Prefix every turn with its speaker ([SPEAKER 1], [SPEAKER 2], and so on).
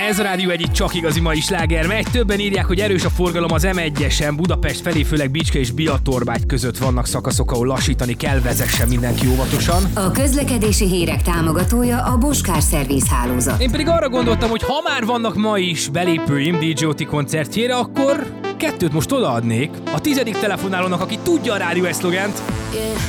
[SPEAKER 1] Ez a Rádió egyik csak igazi mai sláger megy. Többen írják, hogy erős a forgalom az M1-esen, Budapest felé, főleg Bicske és Biatorbágy között vannak szakaszok, ahol lassítani kell, vezessen mindenki óvatosan.
[SPEAKER 2] A közlekedési hírek támogatója a Boskár Szerviz hálózat.
[SPEAKER 1] Én pedig arra gondoltam, hogy ha már vannak ma is belépőim DJ Oti koncertjére, akkor 2 most odaadnék a 10. telefonálónak, aki tudja a Rádió szlogent.